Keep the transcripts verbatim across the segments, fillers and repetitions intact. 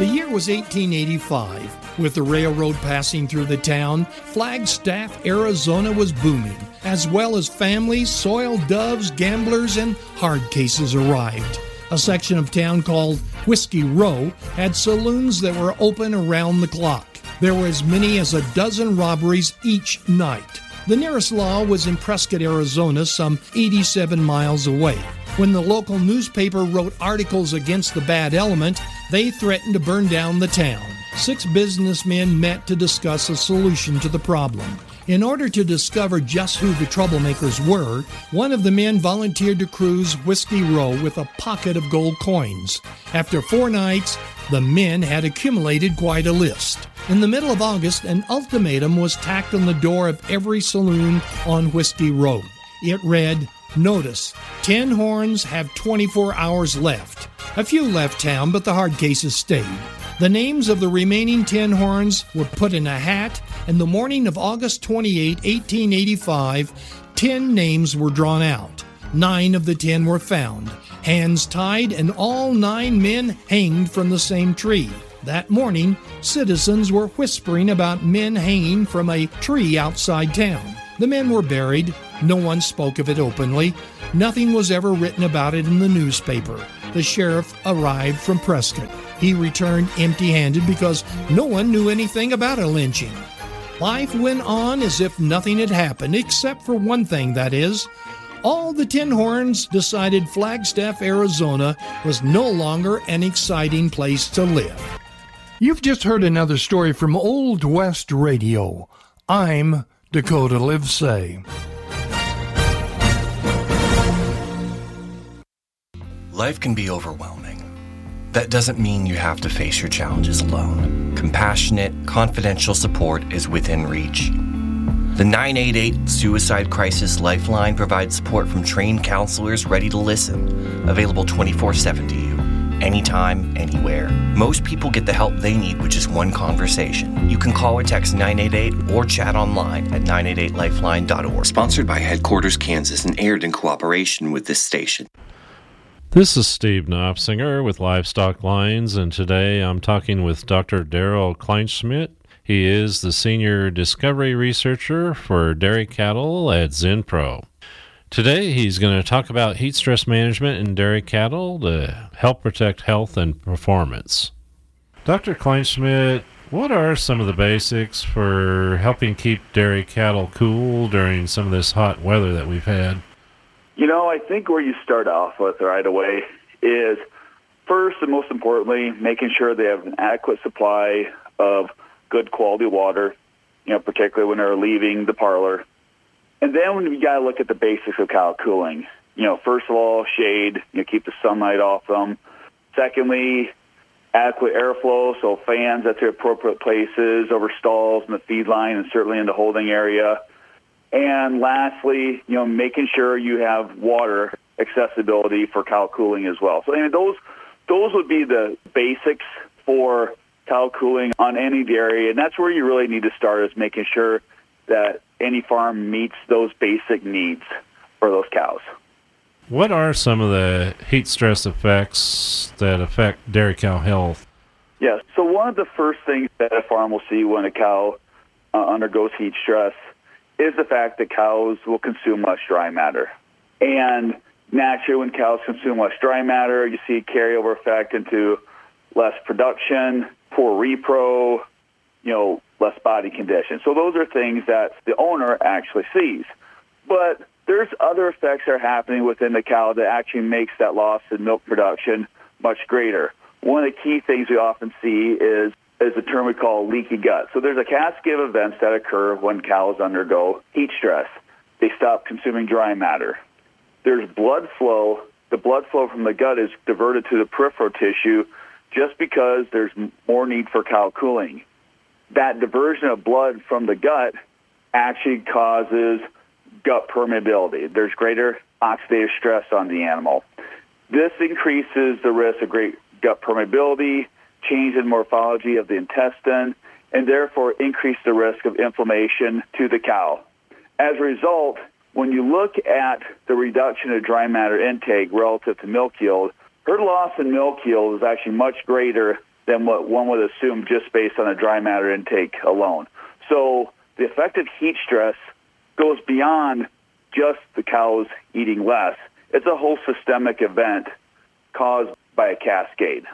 The year was eighteen eighty-five. With the railroad passing through the town, Flagstaff, Arizona was booming, as well as families, soil doves, gamblers, and hard cases arrived. A section of town called Whiskey Row had saloons that were open around the clock. There were as many as a dozen robberies each night. The nearest law was in Prescott, Arizona, some eighty-seven miles away. When the local newspaper wrote articles against the bad element, they threatened to burn down the town. Six businessmen met to discuss a solution to the problem. In order to discover just who the troublemakers were, one of the men volunteered to cruise Whiskey Row with a pocket of gold coins. After four nights, the men had accumulated quite a list. In the middle of August, an ultimatum was tacked on the door of every saloon on Whiskey Row. It read, "Notice, Tin Horns have twenty-four hours left." A few left town, but the hard cases stayed. The names of the remaining Tin Horns were put in a hat, and the morning of August twenty-eighth, eighteen eighty-five, ten names were drawn out. Nine of the ten were found, hands tied, and all nine men hanged from the same tree. That morning, citizens were whispering about men hanging from a tree outside town. The men were buried. No one spoke of it openly. Nothing was ever written about it in the newspaper. The sheriff arrived from Prescott. He returned empty-handed because no one knew anything about a lynching. Life went on as if nothing had happened, except for one thing, that is, all the Tin Horns decided Flagstaff, Arizona was no longer an exciting place to live. You've just heard another story from Old West Radio. I'm Dakota Livesay. Life can be overwhelming. That doesn't mean you have to face your challenges alone. Compassionate, confidential support is within reach. The nine eight eight Suicide Crisis Lifeline provides support from trained counselors ready to listen, available twenty-four seven to you, anytime, anywhere. Most people get the help they need with just one conversation. You can call or text nine eight eight or chat online at nine eight eight lifeline dot org. Sponsored by Headquarters Kansas and aired in cooperation with this station. This is Steve Knopsinger with Livestock Lines, and today I'm talking with Doctor Daryl Kleinschmidt. He is the Senior Discovery Researcher for Dairy Cattle at Zenpro. Today he's going to talk about heat stress management in dairy cattle to help protect health and performance. Doctor Kleinschmidt, what are some of the basics for helping keep dairy cattle cool during some of this hot weather that we've had? You know, I think where you start off with right away is, first and most importantly, making sure they have an adequate supply of good quality water, you know, particularly when they're leaving the parlor. And then when you got to look at the basics of cow cooling, you know, first of all, shade, you know, keep the sunlight off them. Secondly, adequate airflow, so fans at their appropriate places, over stalls in the feed line and certainly in the holding area. And lastly, you know, making sure you have water accessibility for cow cooling as well. So I mean, those those would be the basics for cow cooling on any dairy, and that's where you really need to start, is making sure that any farm meets those basic needs for those cows. What are some of the heat stress effects that affect dairy cow health? Yes, so one of the first things that a farm will see when a cow uh, undergoes heat stress is the fact that cows will consume less dry matter. And naturally, when cows consume less dry matter, you see carryover effect into less production, poor repro, you know, less body condition. So those are things that the owner actually sees. But there's other effects that are happening within the cow that actually makes that loss in milk production much greater. One of the key things we often see is is a term we call leaky gut. So there's a cascade of events that occur when cows undergo heat stress. They stop consuming dry matter. There's blood flow. The blood flow from the gut is diverted to the peripheral tissue just because there's more need for cow cooling. That diversion of blood from the gut actually causes gut permeability. There's greater oxidative stress on the animal. This increases the risk of great gut permeability, change in morphology of the intestine, and therefore increase the risk of inflammation to the cow. As a result, when you look at the reduction of dry matter intake relative to milk yield, herd loss in milk yield is actually much greater than what one would assume just based on a dry matter intake alone. So the effective heat stress goes beyond just the cows eating less. It's a whole systemic event caused by a cascade.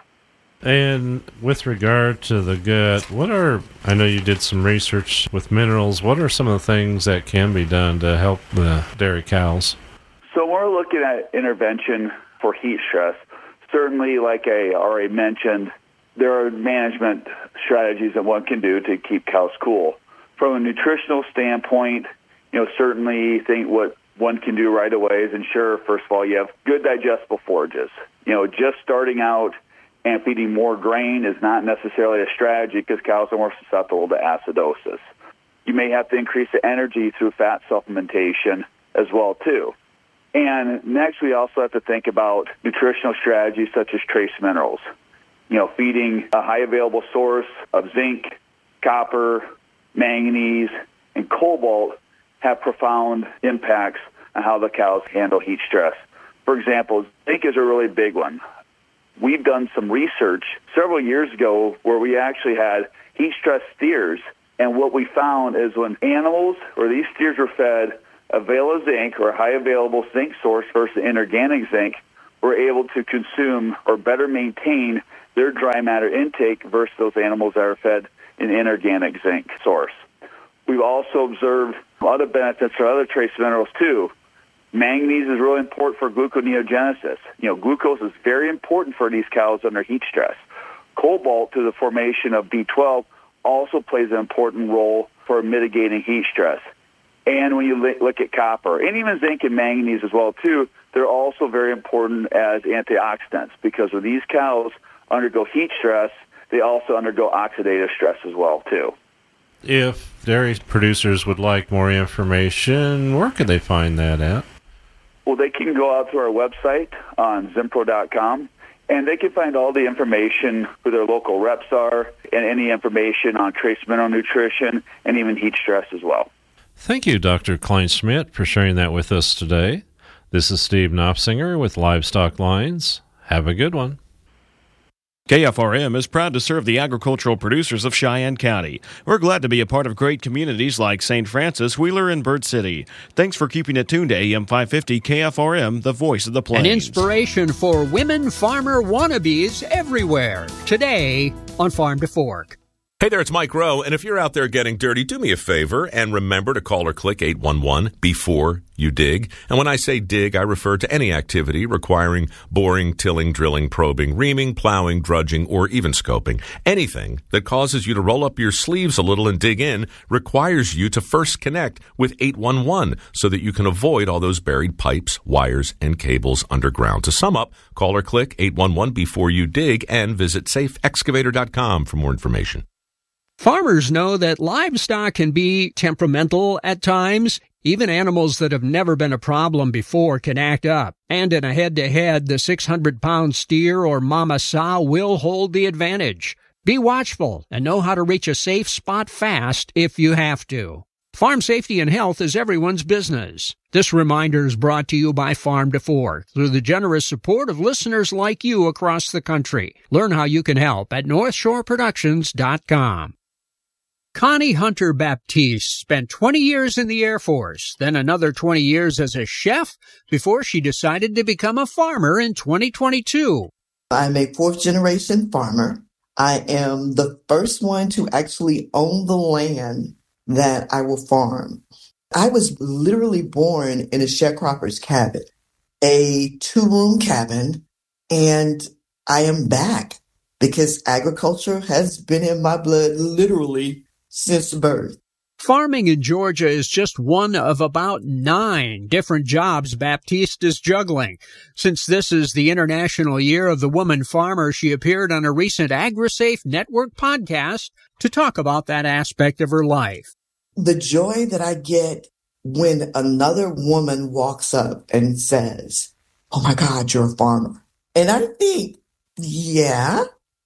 And with regard to the gut, what are, I know you did some research with minerals, what are some of the things that can be done to help the dairy cows? So when we're looking at intervention for heat stress, certainly like I already mentioned, there are management strategies that one can do to keep cows cool. From a nutritional standpoint, you know, certainly think what one can do right away is ensure, first of all, you have good digestible forages. You know, just starting out and feeding more grain is not necessarily a strategy because cows are more susceptible to acidosis. You may have to increase the energy through fat supplementation as well, too. And next, we also have to think about nutritional strategies such as trace minerals. You know, feeding a high available source of zinc, copper, manganese, and cobalt have profound impacts on how the cows handle heat stress. For example, zinc is a really big one. We've done some research several years ago where we actually had heat stress steers, and what we found is when animals or these steers were fed Avela zinc or a high available zinc source versus inorganic zinc, we're able to consume or better maintain their dry matter intake versus those animals that are fed an inorganic zinc source. We've also observed other benefits for other trace minerals too. Manganese is really important for gluconeogenesis. You know, glucose is very important for these cows under heat stress. Cobalt, to the formation of B twelve, also plays an important role for mitigating heat stress. And when you look at copper, and even zinc and manganese as well too, they're also very important as antioxidants because when these cows undergo heat stress, they also undergo oxidative stress as well too. If dairy producers would like more information, where could they find that at? Well, they can go out to our website on Zinpro dot com, and they can find all the information who their local reps are and any information on trace mineral nutrition and even heat stress as well. Thank you, Doctor Kleinschmidt, for sharing that with us today. This is Steve Knopfsinger with Livestock Lines. Have a good one. K F R M is proud to serve the agricultural producers of Cheyenne County. We're glad to be a part of great communities like Saint Francis, Wheeler, and Bird City. Thanks for keeping it tuned to A M five fifty K F R M, the voice of the plains. An inspiration for women farmer wannabes everywhere. Today on Farm to Fork. Hey there, it's Mike Rowe, and if you're out there getting dirty, do me a favor and remember to call or click eight one one before you dig. And when I say dig, I refer to any activity requiring boring, tilling, drilling, probing, reaming, plowing, drudging, or even scoping. Anything that causes you to roll up your sleeves a little and dig in requires you to first connect with eight one one so that you can avoid all those buried pipes, wires, and cables underground. To sum up, call or click eight one one before you dig and visit safe excavator dot com for more information. Farmers know that livestock can be temperamental at times. Even animals that have never been a problem before can act up. And in a head-to-head, the six hundred pound steer or mama sow will hold the advantage. Be watchful and know how to reach a safe spot fast if you have to. Farm safety and health is everyone's business. This reminder is brought to you by Farm to Fork through the generous support of listeners like you across the country. Learn how you can help at north shore productions dot com. Connie Hunter Baptiste spent twenty years in the Air Force, then another twenty years as a chef before she decided to become a farmer in twenty twenty-two. I'm a fourth-generation farmer. I am the first one to actually own the land that I will farm. I was literally born in a sharecropper's cabin, a two-room cabin, and I am back because agriculture has been in my blood literally since birth. Farming in Georgia is just one of about nine different jobs Baptiste is juggling. Since this is the International Year of the Woman Farmer, she appeared on a recent AgriSafe Network podcast to talk about that aspect of her life. The joy that I get when another woman walks up and says, "Oh my God, you're a farmer." And I think, yeah.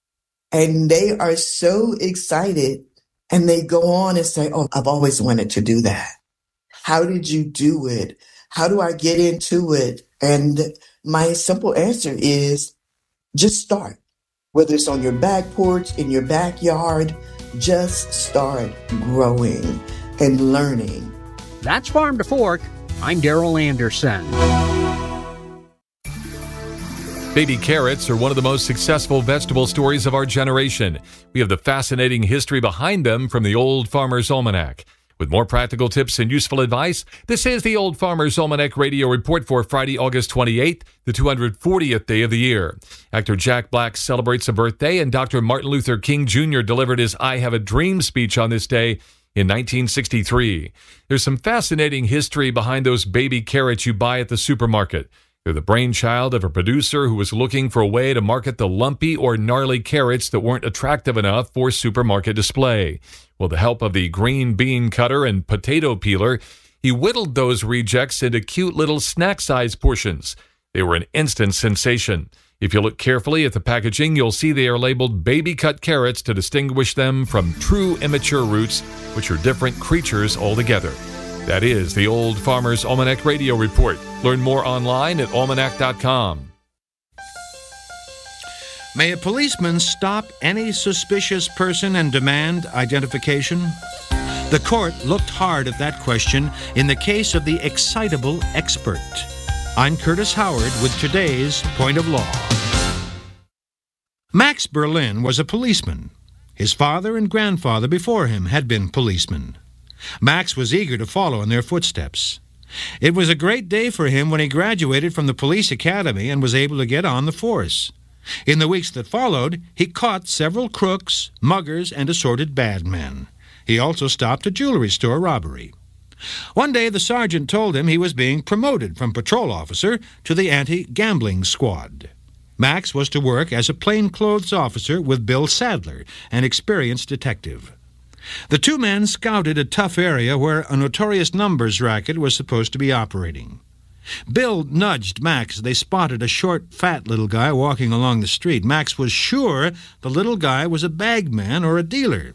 And they are so excited. And they go on and say, "Oh, I've always wanted to do that. How did you do it? How do I get into it?" And my simple answer is just start. Whether it's on your back porch, in your backyard, just start growing and learning. That's Farm to Fork. I'm Darrell Anderson. Baby carrots are one of the most successful vegetable stories of our generation. We have the fascinating history behind them from the Old Farmer's Almanac. With more practical tips and useful advice, this is the Old Farmer's Almanac Radio Report for Friday, August twenty-eighth, the two hundred fortieth day of the year. Actor Jack Black celebrates a birthday, and Doctor Martin Luther King Junior delivered his I Have a Dream speech on this day in nineteen sixty-three. There's some fascinating history behind those baby carrots you buy at the supermarket. They're the brainchild of a producer who was looking for a way to market the lumpy or gnarly carrots that weren't attractive enough for supermarket display. With the help of the green bean cutter and potato peeler, he whittled those rejects into cute little snack-sized portions. They were an instant sensation. If you look carefully at the packaging, you'll see they are labeled baby-cut carrots to distinguish them from true immature roots, which are different creatures altogether. That is the Old Farmer's Almanac Radio Report. Learn more online at almanac dot com. May a policeman stop any suspicious person and demand identification? The court looked hard at that question in the case of the excitable expert. I'm Curtis Howard with today's Point of Law. Max Berlin was a policeman. His father and grandfather before him had been policemen. Max was eager to follow in their footsteps. It was a great day for him when he graduated from the police academy and was able to get on the force. In the weeks that followed, he caught several crooks, muggers, and assorted bad men. He also stopped a jewelry store robbery. One day, the sergeant told him he was being promoted from patrol officer to the anti-gambling squad. Max was to work as a plainclothes officer with Bill Sadler, an experienced detective. The two men scouted a tough area where a notorious numbers racket was supposed to be operating. Bill nudged Max as they spotted a short, fat little guy walking along the street. Max was sure the little guy was a bagman or a dealer.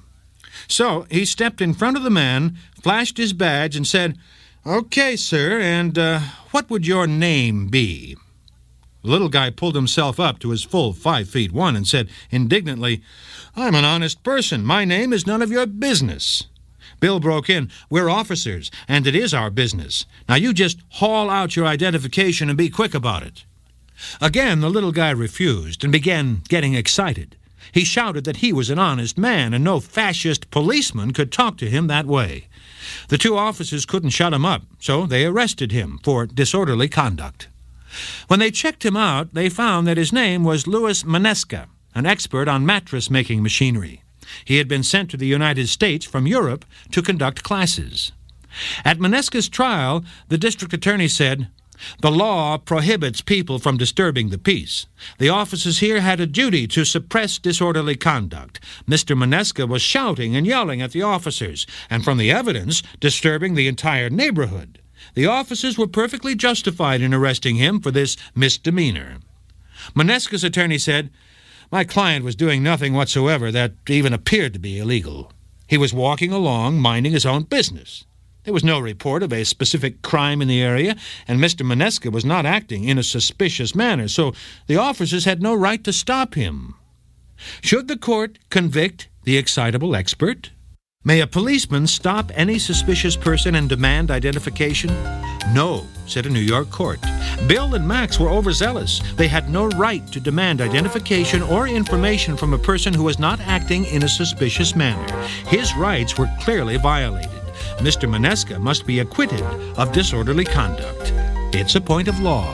So he stepped in front of the man, flashed his badge, and said, "Okay, sir, and uh, what would your name be?" The little guy pulled himself up to his full five feet one and said indignantly, "I'm an honest person. My name is none of your business." Bill broke in, "We're officers, and it is our business. Now you just haul out your identification and be quick about it." Again, the little guy refused and began getting excited. He shouted that he was an honest man and no fascist policeman could talk to him that way. The two officers couldn't shut him up, so they arrested him for disorderly conduct. When they checked him out, they found that his name was Louis Manesca, an expert on mattress-making machinery. He had been sent to the United States from Europe to conduct classes. At Manesca's trial, the district attorney said, "The law prohibits people from disturbing the peace. The officers here had a duty to suppress disorderly conduct. Mister Manesca was shouting and yelling at the officers, and from the evidence, disturbing the entire neighborhood. The officers were perfectly justified in arresting him for this misdemeanor." Manesca's attorney said, "My client was doing nothing whatsoever that even appeared to be illegal. He was walking along, minding his own business. There was no report of a specific crime in the area, and Mister Manesca was not acting in a suspicious manner, so the officers had no right to stop him." Should the court convict the excitable expert? May a policeman stop any suspicious person and demand identification? No, said a New York court. Bill and Max were overzealous. They had no right to demand identification or information from a person who was not acting in a suspicious manner. His rights were clearly violated. Mister Manesca must be acquitted of disorderly conduct. It's a point of law.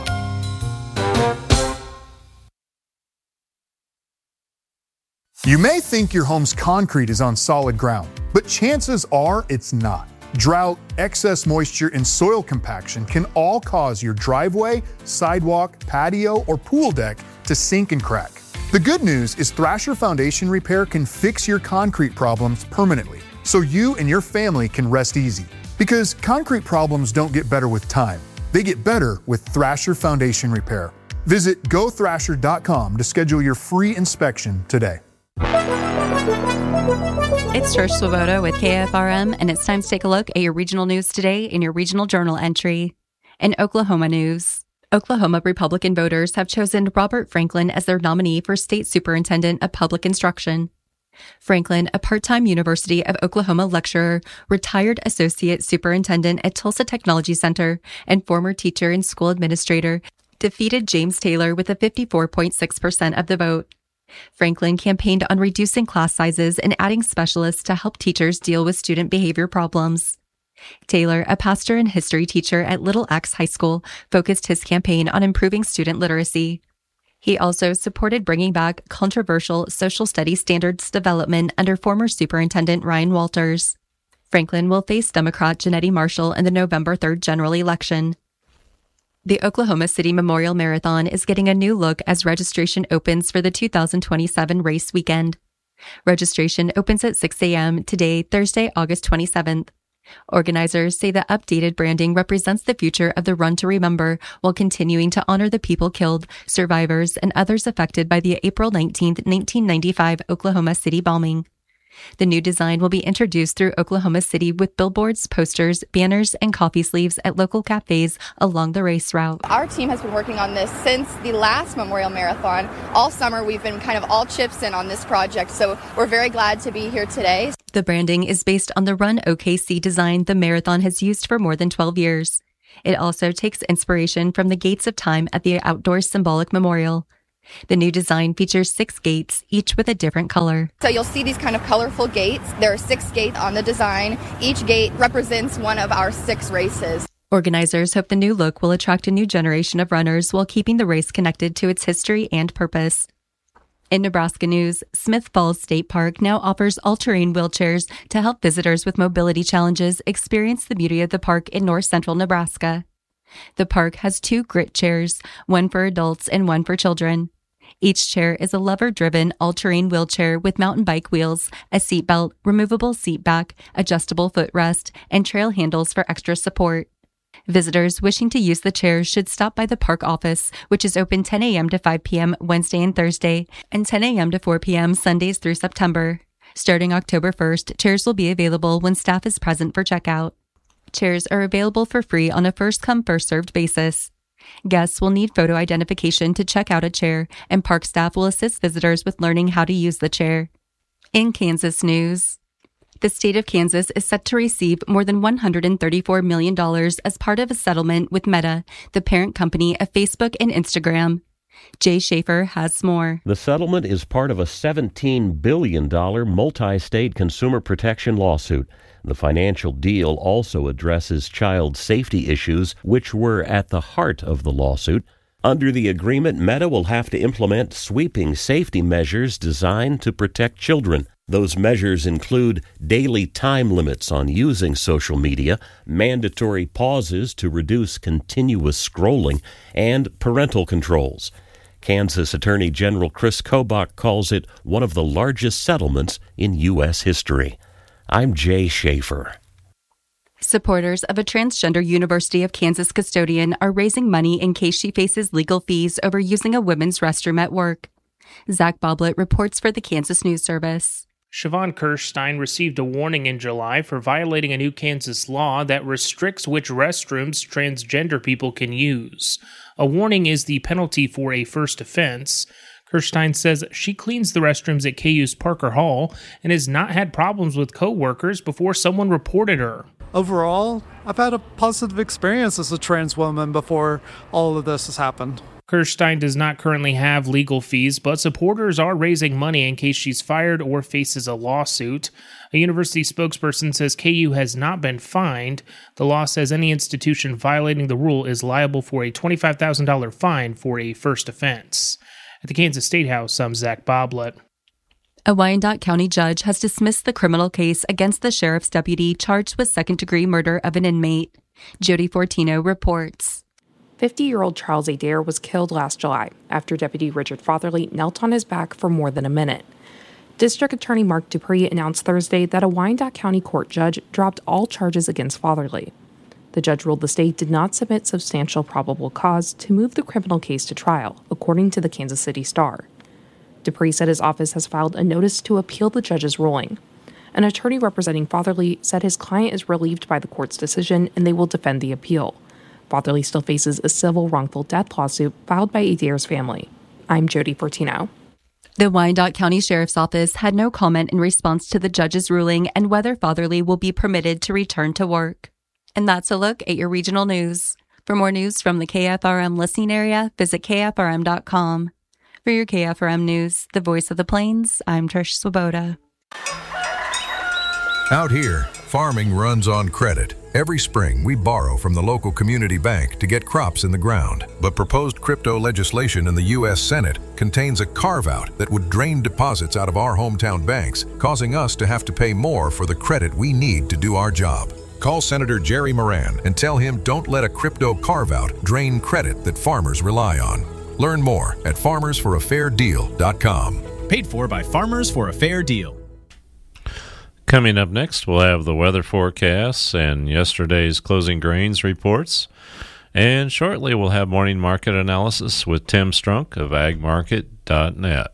You may think your home's concrete is on solid ground, but chances are it's not. Drought, excess moisture, and soil compaction can all cause your driveway, sidewalk, patio, or pool deck to sink and crack. The good news is Thrasher Foundation Repair can fix your concrete problems permanently, so you and your family can rest easy. Because concrete problems don't get better with time. They get better with Thrasher Foundation Repair. Visit go thrasher dot com to schedule your free inspection today. It's Trish Swoboda with K F R M, and it's time to take a look at your regional news today in your regional journal entry. In Oklahoma news, Oklahoma Republican voters have chosen Robert Franklin as their nominee for State Superintendent of Public Instruction. Franklin, a part-time University of Oklahoma lecturer, retired associate superintendent at Tulsa Technology Center, and former teacher and school administrator, defeated James Taylor with a fifty-four point six percent of the vote. Franklin campaigned on reducing class sizes and adding specialists to help teachers deal with student behavior problems. Taylor, a pastor and history teacher at Little Axe High School, focused his campaign on improving student literacy. He also supported bringing back controversial social studies standards development under former Superintendent Ryan Walters. Franklin will face Democrat Janetti Marshall in the November third general election. The Oklahoma City Memorial Marathon is getting a new look as registration opens for the two thousand twenty-seven race weekend. Registration opens at six a.m. today, Thursday, August twenty-seventh. Organizers say the updated branding represents the future of the Run to Remember while continuing to honor the people killed, survivors, and others affected by the April nineteenth, nineteen ninety-five Oklahoma City bombing. The new design will be introduced through Oklahoma City with billboards, posters, banners, and coffee sleeves at local cafes along the race route. Our team has been working on this since the last Memorial Marathon. All summer, we've been kind of all chips in on this project, so we're very glad to be here today. The branding is based on the Run O K C design the marathon has used for more than twelve years. It also takes inspiration from the Gates of Time at the Outdoor Symbolic Memorial. The new design features six gates, each with a different color. So you'll see these kind of colorful gates. There are six gates on the design. Each gate represents one of our six races. Organizers hope the new look will attract a new generation of runners while keeping the race connected to its history and purpose. In Nebraska news, Smith Falls State Park now offers all-terrain wheelchairs to help visitors with mobility challenges experience the beauty of the park in north central Nebraska. The park has two grit chairs, one for adults and one for children. Each chair is a lever-driven all-terrain wheelchair with mountain bike wheels, a seatbelt, removable seat back, adjustable footrest, and trail handles for extra support. Visitors wishing to use the chairs should stop by the park office, which is open ten a.m. to five p.m. Wednesday and Thursday, and ten a.m. to four p.m. Sundays through September. Starting October first, chairs will be available when staff is present for checkout. Chairs are available for free on a first-come, first-served basis. Guests will need photo identification to check out a chair, and park staff will assist visitors with learning how to use the chair. In Kansas news, the state of Kansas is set to receive more than one hundred thirty-four million dollars as part of a settlement with Meta, the parent company of Facebook and Instagram. Jay Schaefer has more. The settlement is part of a seventeen billion dollars multi-state consumer protection lawsuit. The financial deal also addresses child safety issues, which were at the heart of the lawsuit. Under the agreement, Meta will have to implement sweeping safety measures designed to protect children. Those measures include daily time limits on using social media, mandatory pauses to reduce continuous scrolling, and parental controls. Kansas Attorney General Chris Kobach calls it one of the largest settlements in U S history. I'm Jay Schaefer. Supporters of a transgender University of Kansas custodian are raising money in case she faces legal fees over using a women's restroom at work. Zach Boblet reports for the Kansas News Service. Siobhan Kirstein received a warning in July for violating a new Kansas law that restricts which restrooms transgender people can use. A warning is the penalty for a first offense. Kirstein says she cleans the restrooms at K U's Parker Hall and has not had problems with co-workers before someone reported her. Overall, I've had a positive experience as a trans woman before all of this has happened. Kirstein does not currently have legal fees, but supporters are raising money in case she's fired or faces a lawsuit. A university spokesperson says K U has not been fined. The law says any institution violating the rule is liable for a twenty-five thousand dollars fine for a first offense. At the Kansas State House, I'm Zach Boblet. A Wyandotte County judge has dismissed the criminal case against the sheriff's deputy charged with second-degree murder of an inmate. Jody Fortino reports. fifty-year-old Charles Adair was killed last July after Deputy Richard Fotherly knelt on his back for more than a minute. District Attorney Mark Dupree announced Thursday that a Wyandotte County court judge dropped all charges against Fotherly. The judge ruled the state did not submit substantial probable cause to move the criminal case to trial, according to the Kansas City Star. Dupree said his office has filed a notice to appeal the judge's ruling. An attorney representing Fotherly said his client is relieved by the court's decision and they will defend the appeal. Fatherly still faces a civil wrongful death lawsuit filed by Adair's family. I'm Jody Fortino. The Wyandotte County Sheriff's Office had no comment in response to the judge's ruling and whether Fatherly will be permitted to return to work. And that's a look at your regional news. For more news from the K F R M listening area, visit K F R M dot com. For your K F R M News, the voice of the Plains, I'm Trish Swoboda. Out here, farming runs on credit. Every spring, we borrow from the local community bank to get crops in the ground. But proposed crypto legislation in the U S Senate contains a carve-out that would drain deposits out of our hometown banks, causing us to have to pay more for the credit we need to do our job. Call Senator Jerry Moran and tell him don't let a crypto carve-out drain credit that farmers rely on. Learn more at farmers for a fair deal dot com. Paid for by Farmers for a Fair Deal. Coming up next, we'll have the weather forecasts and yesterday's closing grains reports. And shortly, we'll have morning market analysis with Tim Strunk of ag market dot net.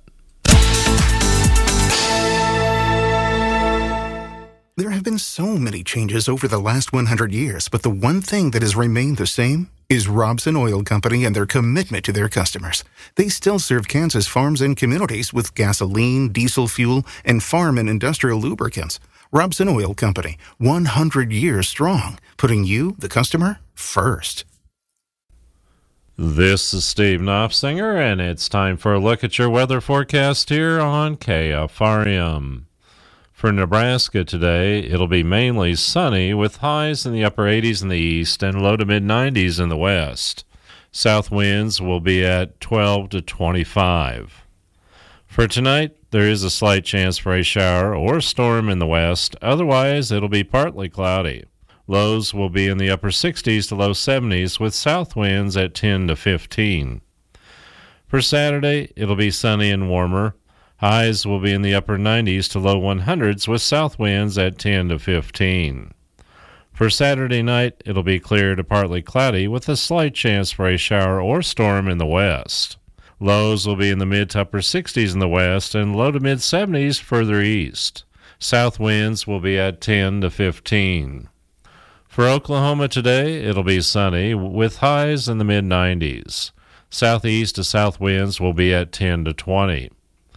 There have been so many changes over the last one hundred years, but the one thing that has remained the same is Robson Oil Company and their commitment to their customers. They still serve Kansas farms and communities with gasoline, diesel fuel, and farm and industrial lubricants. Robson Oil Company, one hundred years strong, putting you, the customer, first. This is Steve Knopfsinger, and it's time for a look at your weather forecast here on K F R M. For Nebraska today, it'll be mainly sunny with highs in the upper eighties in the east and low to mid nineties in the west. South winds will be at twelve to twenty-five. For tonight, there is a slight chance for a shower or storm in the west. Otherwise, it'll be partly cloudy. Lows will be in the upper sixties to low seventies with south winds at ten to fifteen. For Saturday, it'll be sunny and warmer. Highs will be in the upper nineties to low hundreds with south winds at ten to fifteen. For Saturday night, it'll be clear to partly cloudy with a slight chance for a shower or storm in the west. Lows will be in the mid to upper sixties in the west and low to mid seventies further east. South winds will be at ten to fifteen. For Oklahoma today, it'll be sunny with highs in the mid nineties. Southeast to south winds will be at ten to twenty.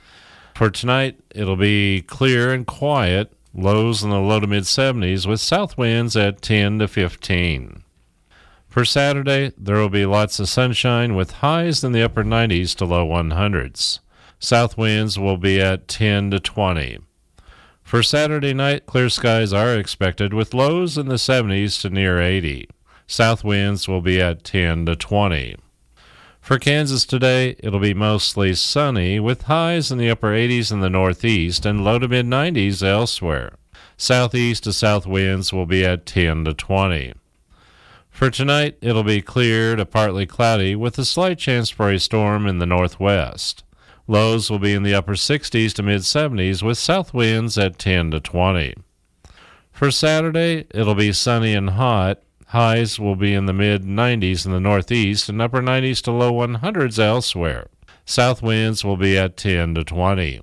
For tonight, it'll be clear and quiet, lows in the low to mid seventies with south winds at ten to fifteen. For Saturday, there will be lots of sunshine with highs in the upper nineties to low hundreds. South winds will be at ten to twenty. For Saturday night, clear skies are expected with lows in the seventies to near eighty. South winds will be at ten to twenty. For Kansas today, it'll be mostly sunny with highs in the upper eighties in the northeast and low to mid nineties elsewhere. Southeast to south winds will be at ten to twenty. For tonight, it'll be clear to partly cloudy with a slight chance for a storm in the northwest. Lows will be in the upper sixties to mid seventies with south winds at ten to twenty. For Saturday, it'll be sunny and hot. Highs will be in the mid nineties in the northeast and upper nineties to low hundreds elsewhere. South winds will be at ten to twenty.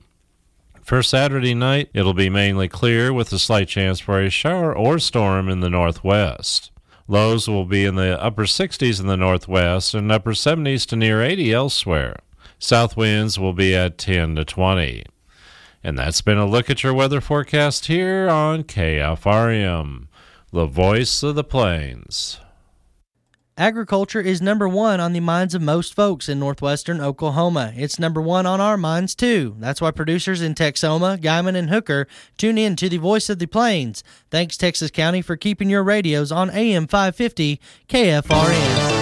For Saturday night, it'll be mainly clear with a slight chance for a shower or storm in the northwest. Lows will be in the upper sixties in the northwest and upper seventies to near eighty elsewhere. South winds will be at ten to twenty. And that's been a look at your weather forecast here on K F R M. The voice of the plains. Agriculture is number one on the minds of most folks in northwestern Oklahoma. It's number one on our minds, too. That's why producers in Texoma, Guymon, and Hooker tune in to the voice of the plains. Thanks, Texas County, for keeping your radios on A M five fifty K F R M.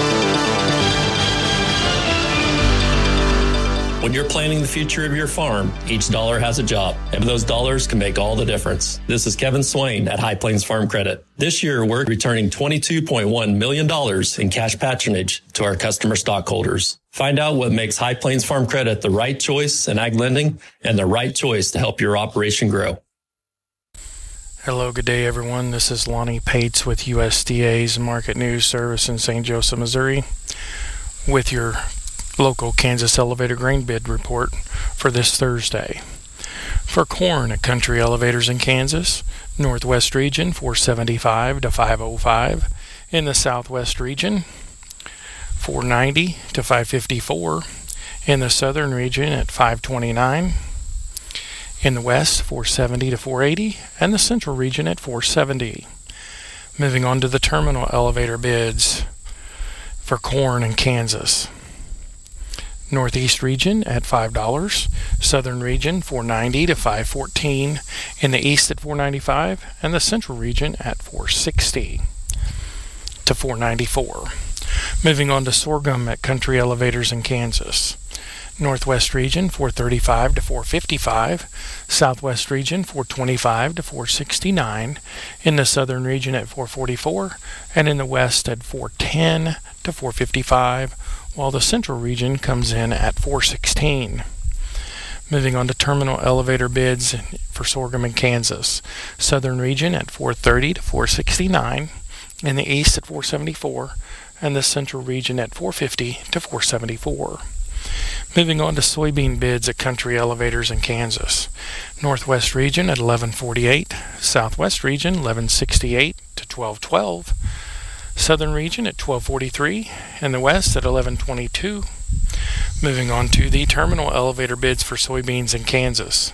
When you're planning the future of your farm, each dollar has a job, and those dollars can make all the difference. This is Kevin Swain at High Plains Farm Credit. This year, we're returning twenty-two point one million dollars in cash patronage to our customer stockholders. Find out what makes High Plains Farm Credit the right choice in ag lending and the right choice to help your operation grow. Hello, good day, everyone. This is Lonnie Pates with U S D A's Market News Service in Saint Joseph, Missouri, with your local Kansas elevator grain bid report for this Thursday. For corn at Country Elevators in Kansas, Northwest region four seventy-five to five oh five, In the Southwest region, four ninety to five fifty-four. In the Southern region at five twenty-nine. In the West, four seventy to four eighty, and the Central region at four seventy. Moving on to the terminal elevator bids for corn in Kansas. Northeast region at five dollars, Southern region four ninety to five fourteen, in the East at four ninety-five, and the Central region at four sixty to four ninety-four. Moving on to sorghum at Country Elevators in Kansas. Northwest region four thirty-five to four fifty-five, Southwest region four twenty-five to four sixty-nine, in the Southern region at four forty-four, and in the West at four ten to four fifty-five, while the Central region comes in at four sixteen. Moving on to terminal elevator bids for sorghum in Kansas. Southern region at four thirty to four sixty-nine, in the East at four seventy-four, and the Central region at four fifty to four seventy-four. Moving on to soybean bids at Country Elevators in Kansas. Northwest region at eleven forty-eight, Southwest region eleven sixty-eight to twelve twelve, Southern region at twelve forty-three, and the West at eleven twenty-two. Moving on to the terminal elevator bids for soybeans in Kansas.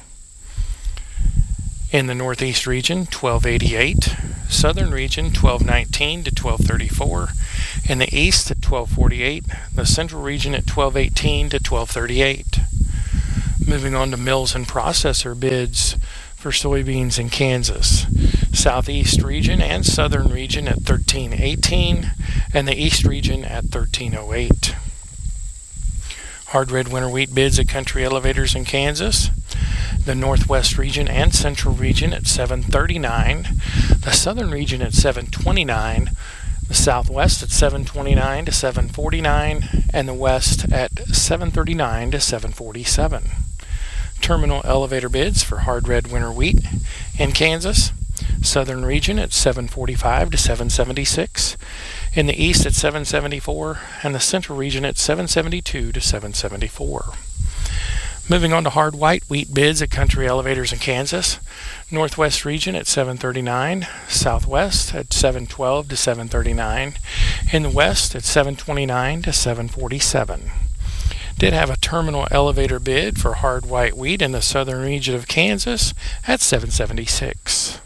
In the Northeast region, twelve eighty-eight, Southern region twelve nineteen to twelve thirty-four, in the East at twelve forty-eight, the Central region at twelve eighteen to twelve thirty-eight. Moving on to mills and processor bids for soybeans in Kansas. Southeast region and Southern region at thirteen eighteen, and the East region at thirteen oh eight. Hard red winter wheat bids at Country Elevators in Kansas. The Northwest region and Central region at seven thirty-nine, the Southern region at seven twenty-nine, the Southwest at seven twenty-nine to seven forty-nine, and the West at seven thirty-nine to seven forty-seven. Terminal elevator bids for hard red winter wheat in Kansas. Southern region at seven forty-five to seven seventy-six, in the East at seven seventy-four, and the Central region at seven seventy-two to seven seventy-four. Moving on to hard white wheat bids at Country Elevators in Kansas. Northwest region at seven thirty-nine, Southwest at seven twelve to seven thirty-nine, in the West at seven twenty-nine to seven forty-seven. Did have a terminal elevator bid for hard white wheat in the Southern region of Kansas at seven seventy-six.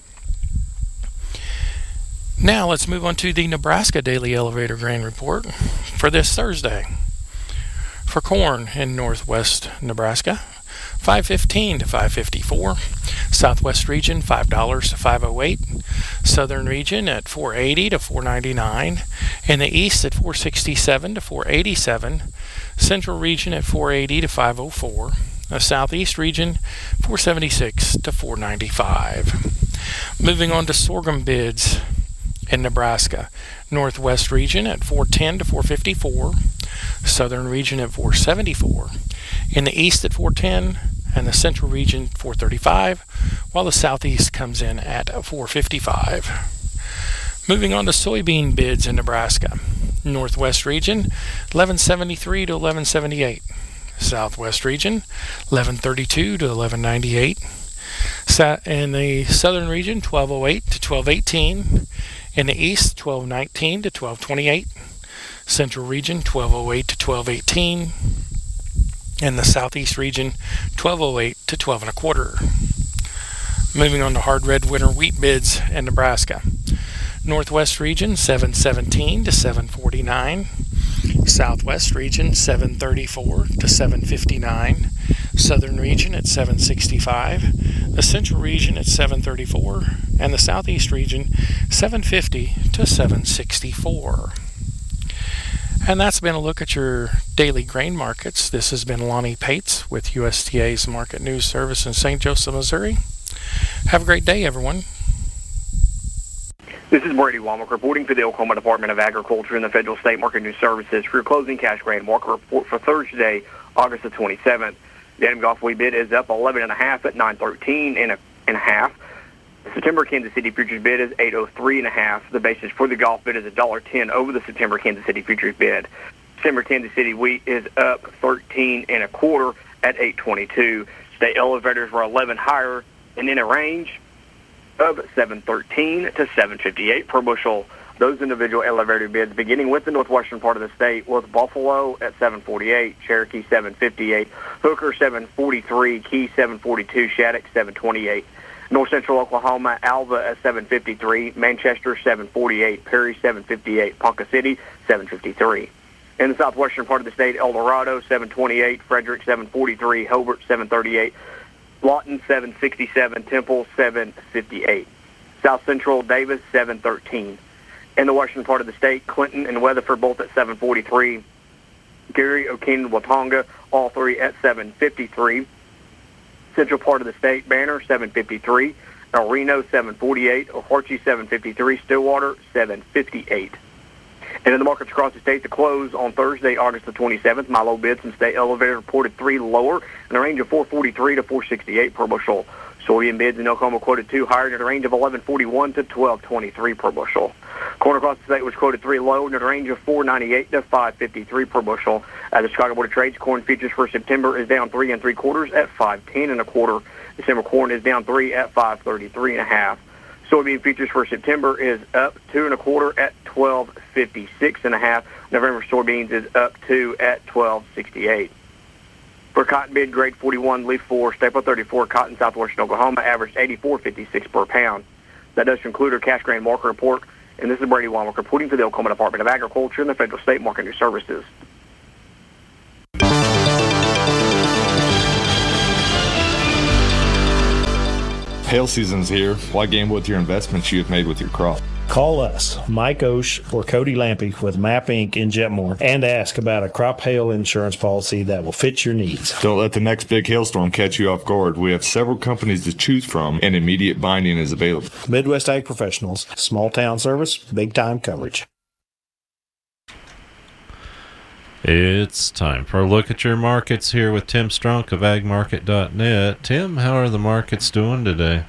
Now let's move on to the Nebraska Daily Elevator Grain Report for this Thursday. For corn in northwest Nebraska, five fifteen to five fifty-four, Southwest region five dollars to five oh eight, Southern region at four eighty to four ninety-nine, in the East at four sixty-seven to four eighty-seven, Central region at four eighty to five oh four, the Southeast region four seventy-six to four ninety-five. Moving on to sorghum bids in Nebraska. Northwest region at four ten to four fifty-four, Southern region at four seventy-four, in the East at four ten, and the Central region four thirty-five, while the Southeast comes in at four fifty-five. Moving on to soybean bids in Nebraska. Northwest region eleven seventy-three to eleven seventy-eight, Southwest region eleven thirty-two to eleven ninety-eight, in the Southern region twelve oh eight to twelve eighteen, in the East twelve nineteen to twelve twenty-eight, Central region twelve oh eight to twelve eighteen, and the Southeast region twelve oh eight to twelve and a quarter. Moving on to hard red winter wheat bids in Nebraska. Northwest region seven seventeen to seven forty-nine, Southwest region seven thirty-four to seven fifty-nine, Southern region at seven sixty-five, the Central region at seven thirty-four, and the Southeast region seven fifty to seven sixty-four. And that's been a look at your daily grain markets. This has been Lonnie Pates with U S D A's Market News Service in Saint Joseph, Missouri. Have a great day, everyone. This is Brady Womack reporting for the Oklahoma Department of Agriculture and the Federal State Market News Services for your closing cash grain market report for Thursday, August the twenty-seventh. The Adam Gulf wheat bid is up eleven and a half at nine thirteen and a and a half. The September Kansas City futures bid is eight oh three and a half. The basis for the Gulf bid is one dollar ten over the September Kansas City futures bid. September Kansas City wheat is up thirteen and a quarter at eight twenty-two. State elevators were eleven higher and in a range of seven thirteen to seven fifty-eight per bushel. those individual elevated bids, beginning with the northwestern part of the state, with Buffalo at seven forty-eight, Cherokee seven fifty-eight, Hooker seven forty-three, Key seven forty-two, Shattuck seven twenty-eight. North Central Oklahoma, Alva at seven fifty-three, Manchester seven forty-eight, Perry seven fifty-eight, Ponca City seven fifty-three. In the southwestern part of the state, El Dorado seven twenty-eight, Frederick seven forty-three, Hobart seven thirty-eight, Lawton seven sixty-seven, Temple seven fifty-eight. South Central, Davis seven thirteen. In the western part of the state, Clinton and Weatherford both at seven forty-three, Gary, Okene, Watonga, all three at seven fifty-three. Central part of the state, Banner seven fifty-three, El Reno seven forty-eight, Oharchi seven fifty-three, Stillwater seven fifty-eight. And in the markets across the state to close on Thursday, August the twenty-seventh, my low bids and state elevator reported three lower in a range of four forty-three to four sixty-eight per bushel. Soybean bids in Oklahoma quoted two higher in a range of eleven forty-one to twelve twenty-three per bushel. Corn across the state was quoted three low in a range of four ninety-eight to five fifty-three per bushel. At the Chicago Board of Trade, corn futures for September is down three and three quarters at five ten and a quarter. December corn is down three at five thirty-three and a half. Soybean futures for September is up two and a quarter at twelve fifty-six and a half. November soybeans is up two at twelve sixty-eight. For cotton bid grade forty-one, leaf four, staple thirty-four, cotton southwestern Oklahoma averaged eighty-four fifty-six per pound. That does conclude our cash grain market report. And this is Brady Weinberg reporting for the Oklahoma Department of Agriculture and the Federal State Market News Services. Hail season's here. Why gamble with your investments you have made with your crop? Call us, Mike Osh or Cody Lampy with Map Incorporated in Jetmore, and ask about a crop hail insurance policy that will fit your needs. Don't let the next big hailstorm catch you off guard. We have several companies to choose from, and immediate binding is available. Midwest Ag Professionals, small town service, big time coverage. It's time for a look at your markets here with Tim Strunk of ag market dot net. Tim, how are the markets doing today?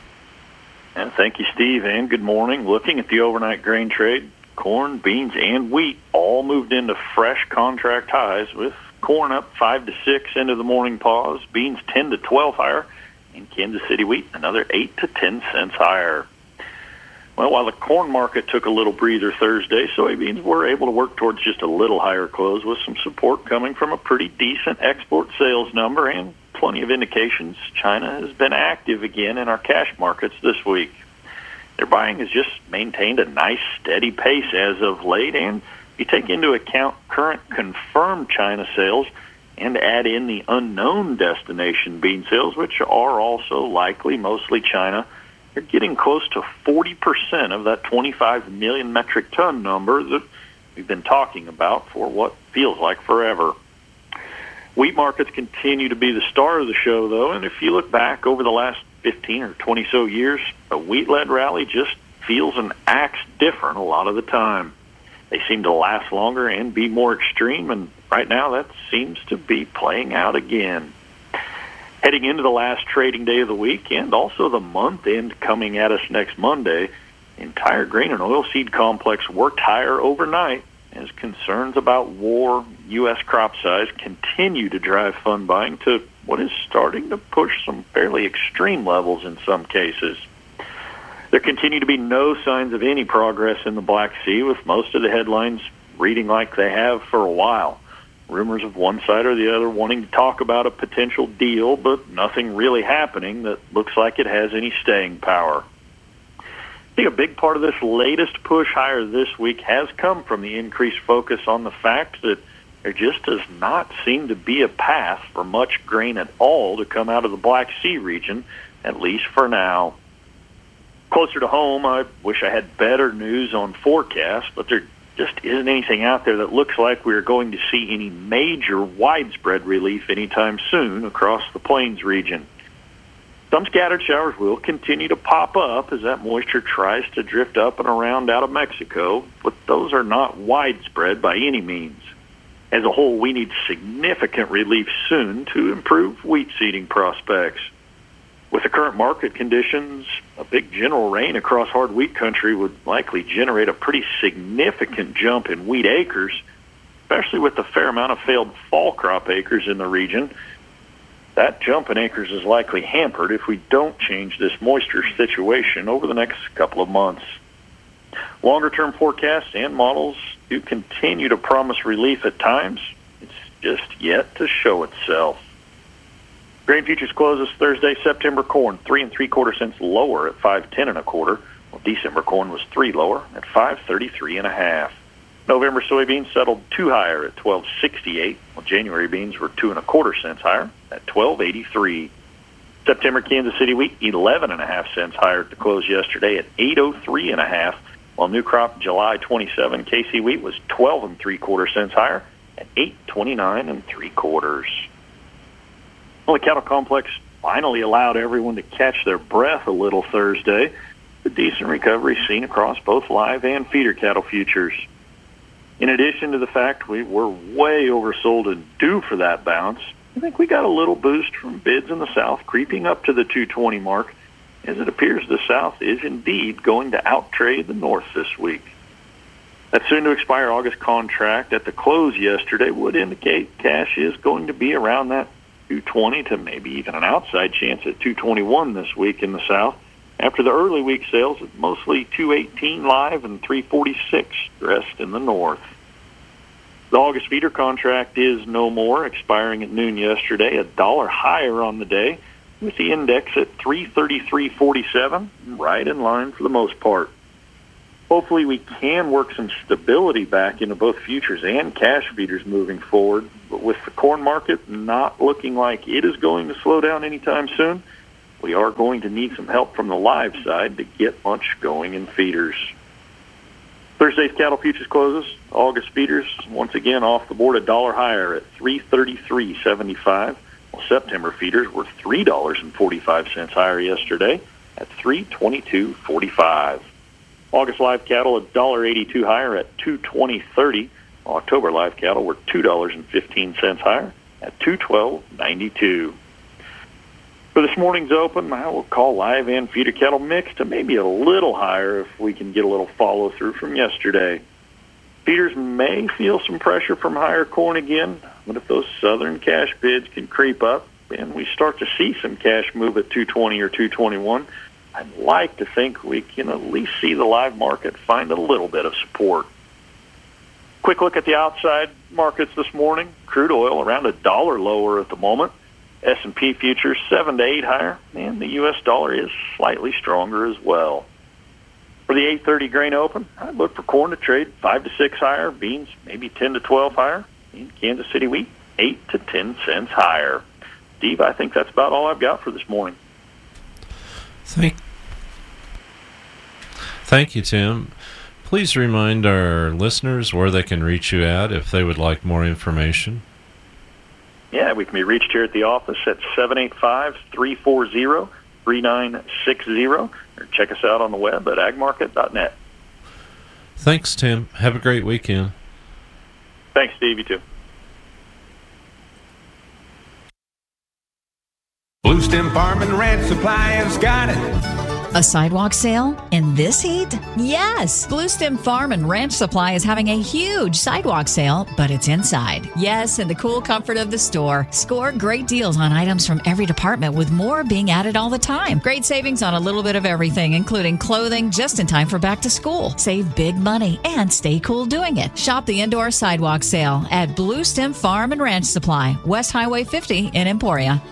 And thank you, Steve, and good morning. Looking at the overnight grain trade, corn, beans, and wheat all moved into fresh contract highs, with corn up five to six into the morning pause, beans ten to twelve higher, and Kansas City wheat another eight to ten cents higher. Well, while the corn market took a little breather Thursday, soybeans were able to work towards just a little higher close, with some support coming from a pretty decent export sales number and plenty of indications China has been active again in our cash markets this week. Their buying has just maintained a nice steady pace as of late, and if you take into account current confirmed China sales and add in the unknown destination bean sales, which are also likely mostly China, you're getting close to forty percent of that twenty-five million metric ton number that we've been talking about for what feels like forever. Wheat markets continue to be the star of the show, though, and if you look back over the last fifteen or twenty so years, a wheat-led rally just feels and acts different a lot of the time. They seem to last longer and be more extreme, and right now that seems to be playing out again. Heading into the last trading day of the week and also the month end coming at us next Monday, the entire grain and oilseed complex worked higher overnight as concerns about war, U S crop size continue to drive fund buying to what is starting to push some fairly extreme levels in some cases. There continue to be no signs of any progress in the Black Sea, with most of the headlines reading like they have for a while. Rumors of one side or the other wanting to talk about a potential deal, but nothing really happening that looks like it has any staying power. I think a big part of this latest push higher this week has come from the increased focus on the fact that there just does not seem to be a path for much grain at all to come out of the Black Sea region, at least for now. Closer to home, I wish I had better news on forecasts, but there just isn't anything out there that looks like we're going to see any major widespread relief anytime soon across the Plains region. Some scattered showers will continue to pop up as that moisture tries to drift up and around out of Mexico, but those are not widespread by any means. As a whole, we need significant relief soon to improve wheat seeding prospects. With the current market conditions, a big general rain across hard wheat country would likely generate a pretty significant jump in wheat acres, especially with the fair amount of failed fall crop acres in the region. That jump in acres is likely hampered if we don't change this moisture situation over the next couple of months. Longer-term forecasts and models do continue to promise relief at times. It's just yet to show itself. Grain futures closes Thursday. September corn three and three quarter cents lower at five ten and a quarter. Well, December corn was three lower at five thirty three and a half. November soybeans settled two higher at twelve sixty eight. While January beans were two and a quarter cents higher at twelve eighty three. September Kansas City wheat eleven and a half cents higher to close yesterday at eight oh three and a half. While new crop July twenty-seven K C wheat was twelve and three quarter cents higher at eight twenty-nine and three quarters. Well, the cattle complex finally allowed everyone to catch their breath a little Thursday. A decent recovery seen across both live and feeder cattle futures. In addition to the fact we were way oversold and due for that bounce, I think we got a little boost from bids in the South creeping up to the two twenty mark, as it appears the South is indeed going to outtrade the North this week. That soon-to-expire August contract at the close yesterday would indicate cash is going to be around that two twenty to maybe even an outside chance at two twenty-one this week in the South, after the early week sales of mostly two eighteen live and three forty-six dressed in the North. The August feeder contract is no more, expiring at noon yesterday, a dollar higher on the day, with the index at three thirty-three forty-seven, right in line for the most part. Hopefully we can work some stability back into both futures and cash feeders moving forward, but with the corn market not looking like it is going to slow down anytime soon, we are going to need some help from the live side to get much going in feeders. Thursday's cattle futures closes. August feeders, once again off the board a dollar higher at three thirty-three seventy-five. While September feeders were three dollars and forty-five cents higher yesterday at three twenty-two forty-five. August live cattle a dollar eighty-two higher at two twenty thirty. October live cattle were two dollars and fifteen cents higher at two twelve ninety-two. For this morning's open, I will call live and feeder cattle mixed to maybe a little higher if we can get a little follow-through from yesterday. Feeders may feel some pressure from higher corn again, but if those southern cash bids can creep up and we start to see some cash move at two twenty or two twenty-one, I'd like to think we can at least see the live market find a little bit of support. Quick look at the outside markets this morning. Crude oil around a dollar lower at the moment. S and P futures seven to eight higher, and the U S dollar is slightly stronger as well. For the eight thirty grain open, I'd look for corn to trade five to six higher, beans maybe ten to twelve higher, and Kansas City wheat eight to ten cents higher. Steve, I think that's about all I've got for this morning. Thank, Thank you, Tim. Please remind our listeners where they can reach you at if they would like more information. Yeah, we can be reached here at the office at seven eight five, three four zero, three nine six zero, or check us out on the web at ag market dot net. Thanks, Tim. Have a great weekend. Thanks, Steve. You too. Blue Stem Farm and Ranch Supply has got it. A sidewalk sale in this heat? Yes! Blue Stem Farm and Ranch Supply is having a huge sidewalk sale, but it's inside. Yes, in the cool comfort of the store. Score great deals on items from every department, with more being added all the time. Great savings on a little bit of everything, including clothing just in time for back to school. Save big money and stay cool doing it. Shop the indoor sidewalk sale at Blue Stem Farm and Ranch Supply, West Highway fifty in Emporia.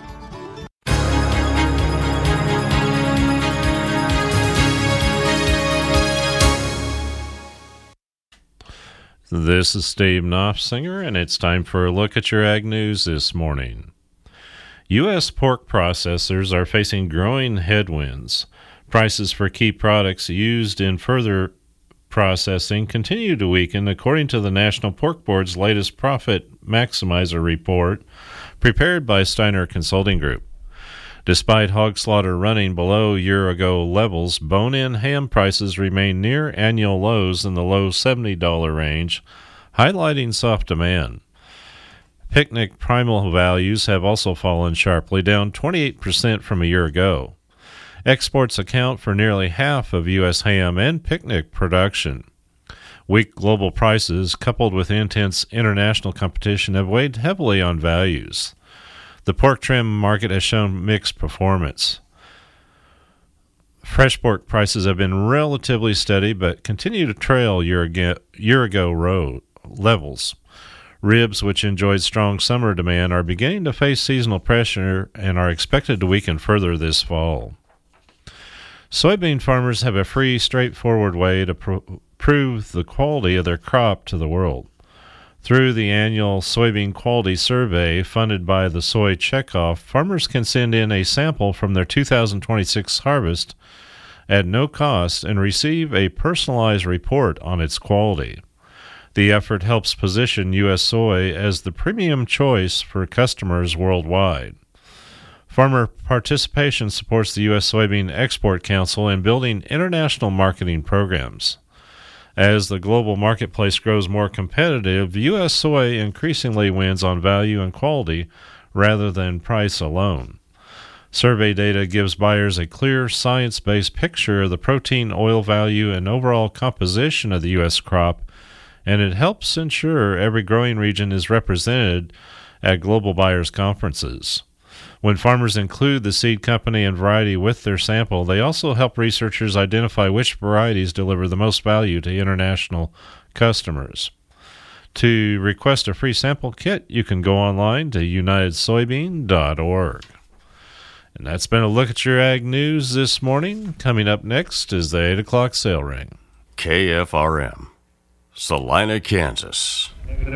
This is Steve Knopfsinger, and it's time for a look at your ag news this morning. U S pork processors are facing growing headwinds. Prices for key products used in further processing continue to weaken, according to the National Pork Board's latest Profit Maximizer report, prepared by Steiner Consulting Group. Despite hog slaughter running below year-ago levels, bone-in ham prices remain near annual lows in the low seventy dollars range, highlighting soft demand. Picnic primal values have also fallen sharply, down twenty-eight percent from a year ago. Exports account for nearly half of U S ham and picnic production. Weak global prices, coupled with intense international competition, have weighed heavily on values. The pork trim market has shown mixed performance. Fresh pork prices have been relatively steady, but continue to trail year ago, year ago row levels. Ribs, which enjoyed strong summer demand, are beginning to face seasonal pressure and are expected to weaken further this fall. Soybean farmers have a free, straightforward way to pro- prove the quality of their crop to the world. Through the annual Soybean Quality Survey funded by the Soy Checkoff, farmers can send in a sample from their two thousand twenty-six harvest at no cost and receive a personalized report on its quality. The effort helps position U S soy as the premium choice for customers worldwide. Farmer participation supports the U S Soybean Export Council in building international marketing programs. As the global marketplace grows more competitive, U S soy increasingly wins on value and quality rather than price alone. Survey data gives buyers a clear, science-based picture of the protein, oil value, and overall composition of the U S crop, and it helps ensure every growing region is represented at global buyers' conferences. When farmers include the seed company and variety with their sample, they also help researchers identify which varieties deliver the most value to international customers. To request a free sample kit, you can go online to united soybean dot org. And that's been a look at your ag news this morning. Coming up next is the eight o'clock sale ring. K F R M, Salina, Kansas.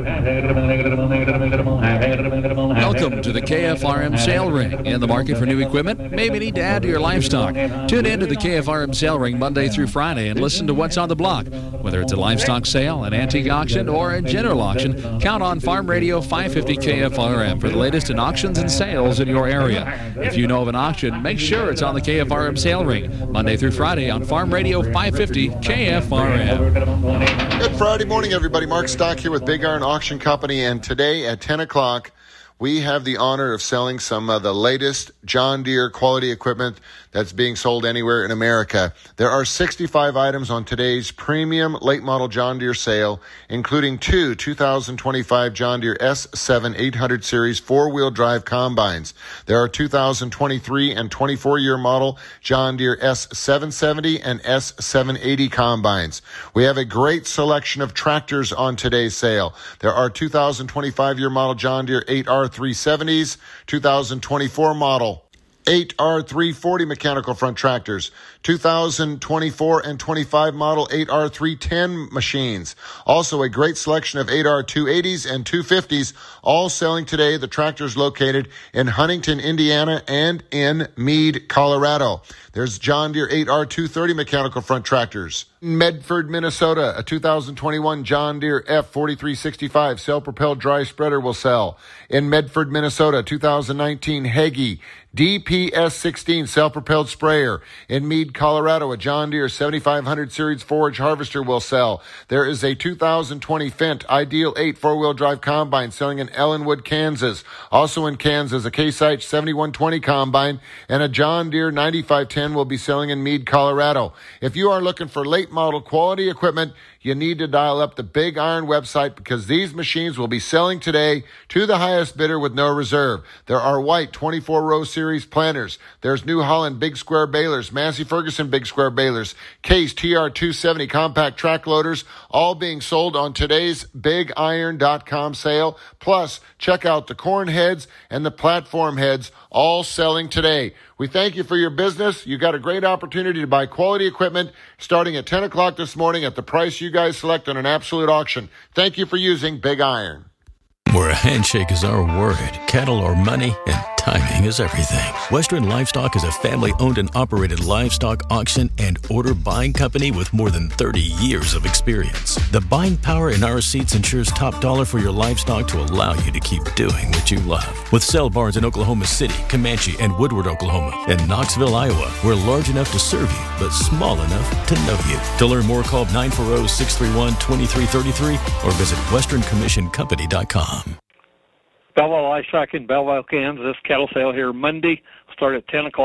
Welcome to the K F R M Sale Ring. In the market for new equipment? Maybe need to add to your livestock. Tune in to the K F R M Sale Ring Monday through Friday and listen to what's on the block. Whether it's a livestock sale, an antique auction, or a general auction, count on Farm Radio five fifty K F R M for the latest in auctions and sales in your area. If you know of an auction, make sure it's on the K F R M Sale Ring Monday through Friday on Farm Radio five fifty K F R M. Good Friday morning, everybody. Mark Stock here with Big Iron Auction Company, and today at ten o'clock, we have the honor of selling some of the latest John Deere quality equipment that's being sold anywhere in America. There are sixty-five items on today's premium late model John Deere sale, including two two thousand twenty-five John Deere S seven eight hundred series four-wheel drive combines. There are two thousand twenty-three and twenty-four year model John Deere S seven seventy and S seven eighty combines. We have a great selection of tractors on today's sale. There are two thousand twenty-five year model John Deere eight R three seventies, two thousand twenty-four model eight R three forty mechanical front tractors, two thousand twenty-four and twenty-five model eight R three ten machines. Also a great selection of eight R two eighties and two fifties, all selling today. The tractors located in Huntington, Indiana and in Meade, Colorado. There's John Deere eight R two thirty mechanical front tractors. Medford, Minnesota, a two thousand twenty-one John Deere F forty-three sixty-five self-propelled dry spreader will sell. In Medford, Minnesota, two thousand nineteen Heggie D P S sixteen self-propelled sprayer. In Meade, Colorado, a John Deere seventy-five hundred series forage harvester will sell. There is a two thousand twenty Fendt Ideal eight four-wheel drive combine selling in Ellenwood, Kansas. Also in Kansas, a Case IH seventy-one twenty combine and a John Deere ninety-five ten will be selling in Meade, Colorado. If you are looking for late model quality equipment, you need to dial up the Big Iron website because these machines will be selling today to the highest bidder with no reserve. There are white twenty-four row series planters. There's New Holland big square balers, Massey Ferguson big square balers, Case T R two seventy compact track loaders, all being sold on today's big iron dot com sale. Plus, check out the corn heads and the platform heads, all selling today. We thank you for your business. You got a great opportunity to buy quality equipment starting at ten o'clock this morning at the price you guys select on an absolute auction. Thank you for using Big Iron. Where a handshake is our word, cattle or money, and timing is everything. Western Livestock is a family-owned and operated livestock auction and order buying company with more than thirty years of experience. The buying power in our seats ensures top dollar for your livestock to allow you to keep doing what you love. With sale barns in Oklahoma City, Comanche, and Woodward, Oklahoma, and Knoxville, Iowa, we're large enough to serve you, but small enough to know you. To learn more, call nine four zero, six three one, two three three three or visit western commission company dot com. Belleville Livestock in Belleville, Kansas. Cattle sale here Monday. Start at ten o'clock.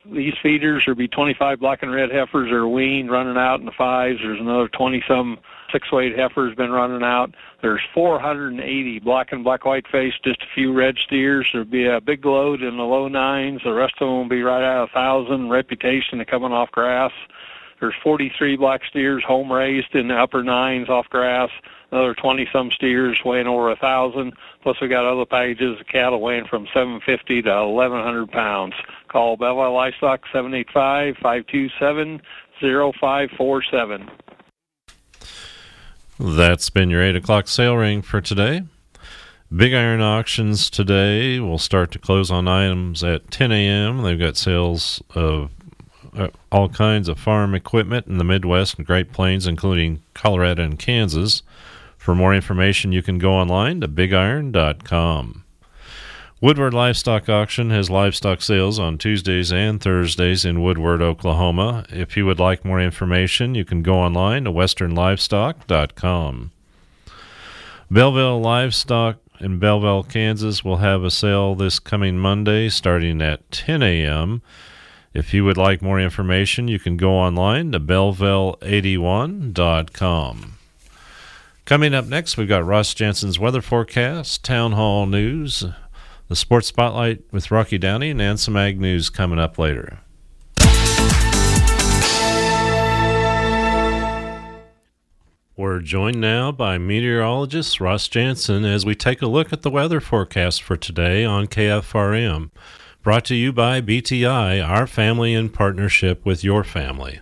These feeders will be twenty-five black and red heifers that are weaned, running out in the fives. There's another twenty-some six-weight heifers been running out. There's four hundred eighty black and black-white face, just a few red steers. There'll be a big load in the low nines. The rest of them will be right at a thousand. Reputation of coming off grass. There's forty-three black steers home raised in the upper nines off grass. Another twenty-some steers weighing over a thousand. Plus we got other packages of cattle weighing from seven fifty to eleven hundred pounds. Call Belleville Livestock seven eight five, five two seven, zero five four seven. That's been your eight o'clock sale ring for today. Big Iron Auctions today will start to close on items at ten a.m. They've got sales of uh, all kinds of farm equipment in the Midwest and Great Plains, including Colorado and Kansas. For more information, you can go online to big iron dot com. Woodward Livestock Auction has livestock sales on Tuesdays and Thursdays in Woodward, Oklahoma. If you would like more information, you can go online to western livestock dot com. Belleville Livestock in Belleville, Kansas will have a sale this coming Monday starting at ten a.m. If you would like more information, you can go online to belleville eighty-one dot com. Coming up next, we've got Ross Jansen's weather forecast, town hall news, the Sports Spotlight with Rocky Downey, and some ag news coming up later. We're joined now by meteorologist Ross Jansen as we take a look at the weather forecast for today on K F R M. Brought to you by B T I, our family in partnership with your family.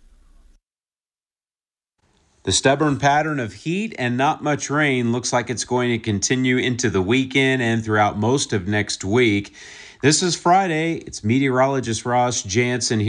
The stubborn pattern of heat and not much rain looks like it's going to continue into the weekend and throughout most of next week. This is Friday. It's meteorologist Ross Jansen here.